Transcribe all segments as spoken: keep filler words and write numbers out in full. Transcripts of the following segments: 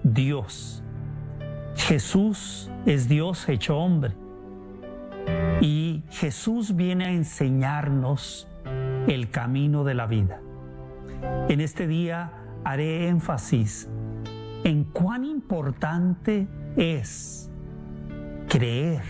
Dios. Jesús es Dios hecho hombre. Y Jesús viene a enseñarnos el camino de la vida. En este día haré énfasis en cuán importante es creer.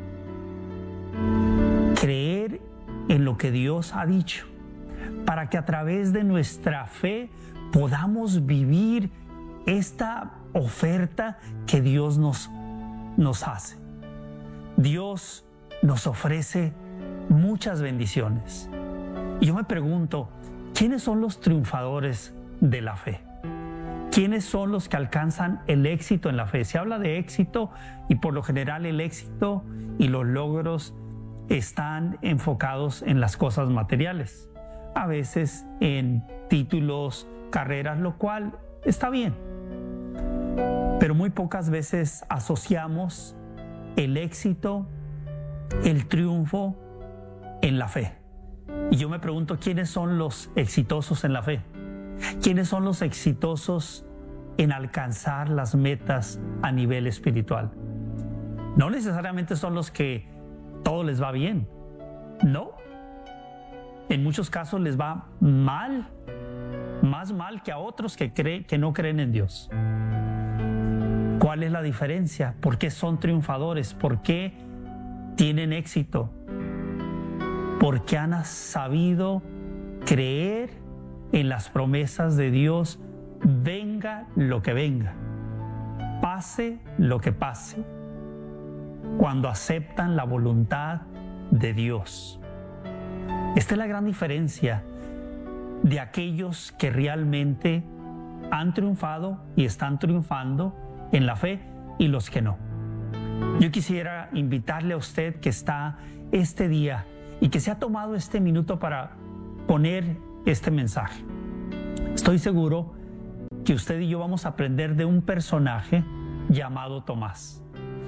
Creer en lo que Dios ha dicho, para que a través de nuestra fe podamos vivir esta oferta que Dios nos, nos hace. Dios nos ofrece muchas bendiciones. Y yo me pregunto, ¿quiénes son los triunfadores de la fe? ¿Quiénes son los que alcanzan el éxito en la fe? Se habla de éxito y por lo general el éxito y los logros están enfocados en las cosas materiales. A veces en títulos, carreras, lo cual está bien. Pero muy pocas veces asociamos el éxito, el triunfo en la fe. Y yo me pregunto, ¿quiénes son los exitosos en la fe? ¿Quiénes son los exitosos en alcanzar las metas a nivel espiritual? No necesariamente son los que todo les va bien. No. En muchos casos les va mal, más mal que a otros que, creen, que no creen en Dios. ¿Cuál es la diferencia? ¿Por qué son triunfadores? ¿Por qué tienen éxito? Porque han sabido creer en las promesas de Dios, venga lo que venga, pase lo que pase, cuando aceptan la voluntad de Dios. Esta es la gran diferencia de aquellos que realmente han triunfado y están triunfando en la fe y los que no. Yo quisiera invitarle a usted que está este día y que se ha tomado este minuto para poner este mensaje. Estoy seguro que usted y yo vamos a aprender de un personaje llamado Tomás.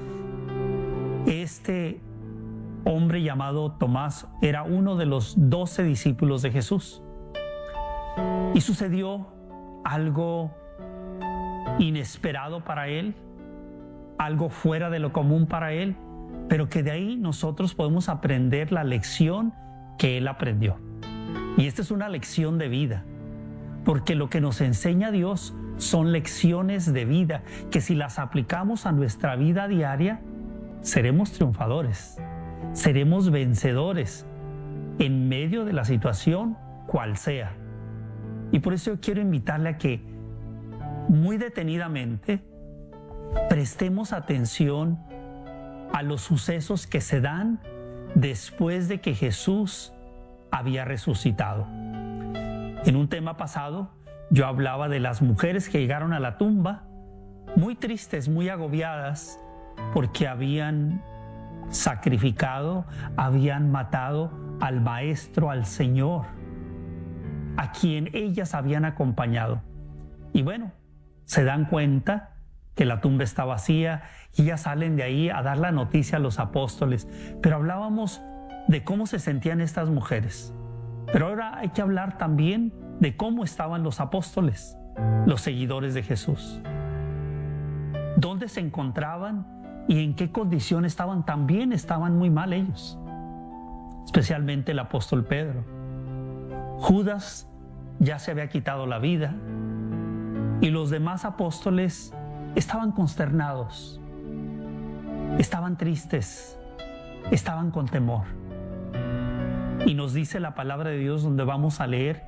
Este hombre llamado Tomás era uno de los doce discípulos de Jesús. Y sucedió algo inesperado para él, algo fuera de lo común para él, pero que de ahí nosotros podemos aprender la lección que él aprendió. Y esta es una lección de vida, porque lo que nos enseña Dios son lecciones de vida, que si las aplicamos a nuestra vida diaria, seremos triunfadores, seremos vencedores en medio de la situación cual sea. Y por eso yo quiero invitarle a que muy detenidamente prestemos atención a los sucesos que se dan después de que Jesús había resucitado. En un tema pasado yo hablaba de las mujeres que llegaron a la tumba muy tristes, muy agobiadas, porque habían sacrificado, habían matado al Maestro, al Señor, a quien ellas habían acompañado. Y bueno, se dan cuenta que la tumba está vacía y ya salen de ahí a dar la noticia a los apóstoles. Pero hablábamos de cómo se sentían estas mujeres. Pero ahora hay que hablar también de cómo estaban los apóstoles, los seguidores de Jesús. ¿Dónde se encontraban y en qué condición estaban? También estaban muy mal ellos, especialmente el apóstol Pedro. Judas ya se había quitado la vida y los demás apóstoles estaban consternados, estaban tristes, estaban con temor. Y nos dice la palabra de Dios, donde vamos a leer,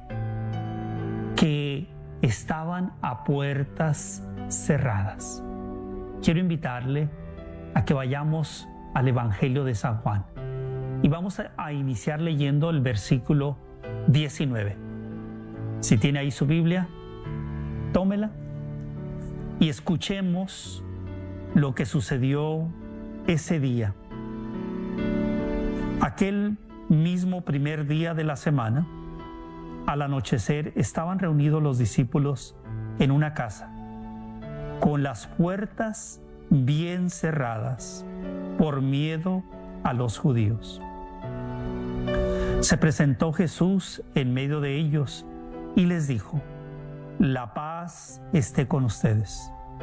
que estaban a puertas cerradas. Quiero invitarle a que vayamos al Evangelio de San Juan y vamos a, a iniciar leyendo el versículo diecinueve. Si tiene ahí su Biblia, tómela y escuchemos lo que sucedió ese día. Aquel mismo primer día de la semana, al anochecer, estaban reunidos los discípulos en una casa, con las puertas bien cerradas, por miedo a los judíos. Se presentó Jesús en medio de ellos y les dijo: la paz esté con ustedes.